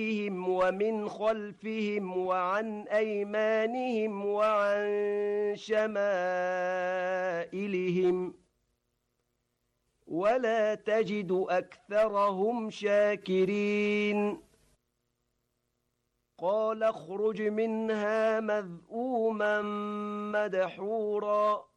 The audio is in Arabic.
ومن خلفهم وعن أيمانهم وعن شمائلهم ولا تجد أكثرهم شاكرين قال اخرج منها مذءوما مدحورا